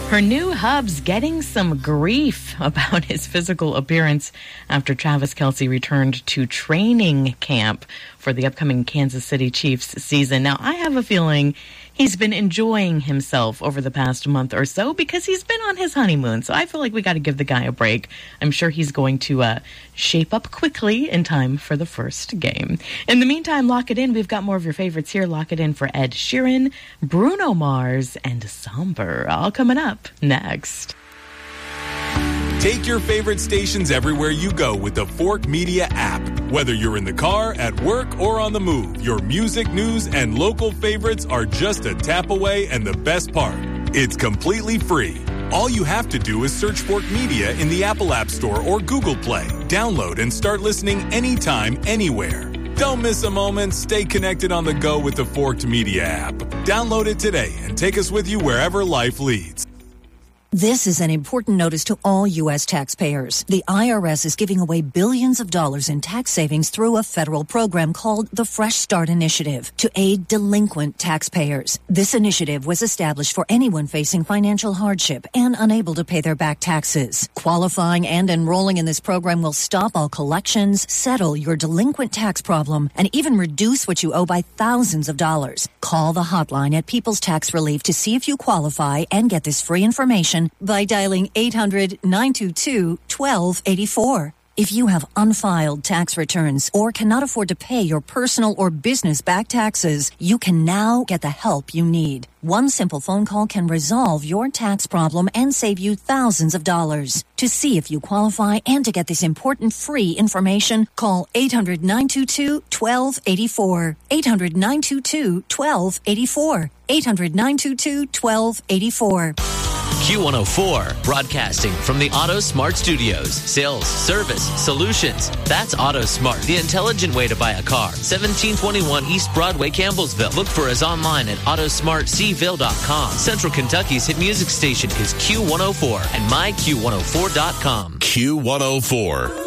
Her new hub's getting some grief about his physical appearance after Travis Kelce returned to training camp for the upcoming Kansas City Chiefs season. Now, I have a feeling he's been enjoying himself over the past month or so because he's been on his honeymoon. So I feel like we got to give the guy a break. I'm sure he's going to shape up quickly in time for the first game. In the meantime, lock it in. We've got more of your favorites here. Lock it in for Ed Sheeran, Bruno Mars, and Somber. All coming up next. Take your favorite stations everywhere you go with the Fork Media app. Whether you're in the car, at work, or on the move, your music, news, and local favorites are just a tap away, and the best part, it's completely free. All you have to do is search Fork Media in the Apple App Store or Google Play. Download and start listening anytime, anywhere. Don't miss a moment. Stay connected on the go with the Forked Media app. Download it today and take us with you wherever life leads. This is an important notice to all U.S. taxpayers. The IRS is giving away billions of dollars in tax savings through a federal program called the Fresh Start Initiative to aid delinquent taxpayers. This initiative was established for anyone facing financial hardship and unable to pay their back taxes. Qualifying and enrolling in this program will stop all collections, settle your delinquent tax problem, and even reduce what you owe by thousands of dollars. Call the hotline at People's Tax Relief to see if you qualify and get this free information by dialing 800-922-1284. If you have unfiled tax returns or cannot afford to pay your personal or business back taxes, you can now get the help you need. One simple phone call can resolve your tax problem and save you thousands of dollars. To see if you qualify and to get this important free information, call 800-922-1284. 800-922-1284. 800-922-1284. Q104, broadcasting from the Auto Smart Studios. Sales, service, solutions. That's Auto Smart, the intelligent way to buy a car. 1721 East Broadway, Campbellsville. Look for us online at autosmartcville.com. Central Kentucky's hit music station is Q104 and myQ104.com. Q104.